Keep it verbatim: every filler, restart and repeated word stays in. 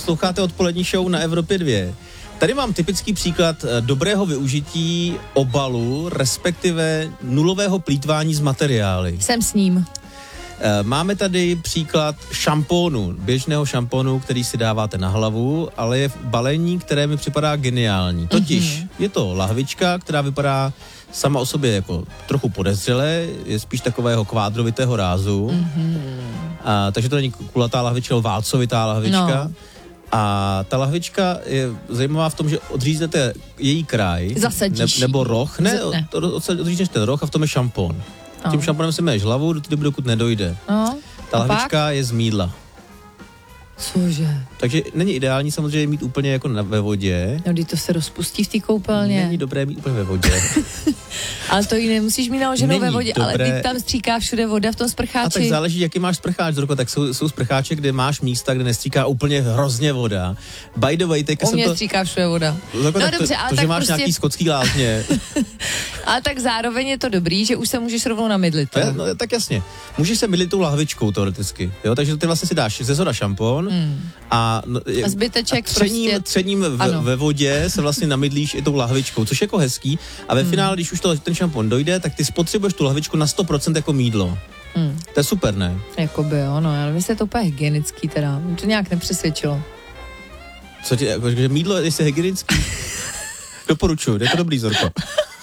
Posloucháte odpolední show na Evropě dva. Tady mám typický příklad dobrého využití obalu, respektive nulového plýtvání s materiály. Jsem s ním. Máme tady příklad šampónu, běžného šampónu, který si dáváte na hlavu, ale je v balení, které mi připadá geniální. Totiž mm-hmm. je to lahvička, která vypadá sama o sobě jako trochu podezřele, je spíš takového kvádrovitého rázu. Mm-hmm. A, takže to není kulatá lahvička, ale válcovitá lahvička. No. A ta lahvička je zajímavá v tom, že odříznete její kraj. Ne, nebo roh. Ne, ne. odřízneš ten roh a v tom je šampón. No. Tím šamponem si myješ hlavu, do té doby, dokud nedojde. No. Ta lahvička je z mýdla. Cože? Takže není ideální samozřejmě mít úplně jako na, ve vodě. No, když to se rozpustí v té koupelně. Není dobré mít úplně ve vodě. Ale to ji nemusíš mít naloženou ve vodě, dobré. Ale teď tam stříká všude voda v tom sprcháči. A tak záleží, jaký máš sprcháč, Zorko, tak jsou, jsou sprcháče, kde máš místa, kde nestříká úplně hrozně voda. By the way, teďka jsem to... U mě stříká všude voda. Zorko, no dobře, to, ale to, tak že máš prostě... nějaký skotský lázně. Ale tak zároveň je to dobrý, že už se můžeš rovnou namydlit. To je, no, tak jasně. Můžeš se mydlit tou lahvičkou teoreticky. Jo? Takže ty vlastně si dáš ze zhora šampon hmm. a, no, a zbyteček a třením, prostě... třením v, ve vodě se vlastně namydlíš i tou lahvičkou, což je jako hezký. A ve hmm. finále, když už to, ten šampon dojde, tak ty spotřebuješ tu lahvičku na sto procent jako mýdlo. Hmm. To je super, ne? Jakoby jo, no, ale myslím, že to úplně hygienický teda. Mě to nějak nepřesvědčilo. Co ti, jako, že mýdlo je hygienický? Doporučuji, je to dobrý, Zorko.